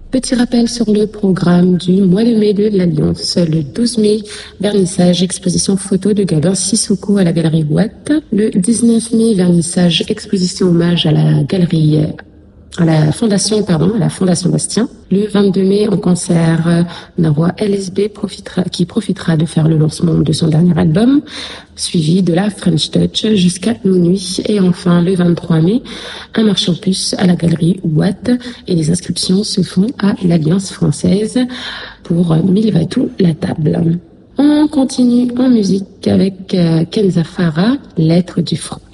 Petit rappel sur le programme du mois de mai de l'Alliance. Le 12 mai, vernissage, exposition photo de Gabin Sissoko à la Galerie Watt. Le 19 mai, vernissage, exposition hommage à la galerie à la Fondation Bastien. Le 22 mai, en concert, Narwa LSB qui profitera de faire le lancement de son dernier album, suivi de la French Touch jusqu'à minuit. Et enfin, le 23 mai, un marché en puce à la Galerie Watt et les inscriptions se font à l'Alliance française pour Mille Vatou la table. On continue en musique avec Kenza Farah, Lettre du Front.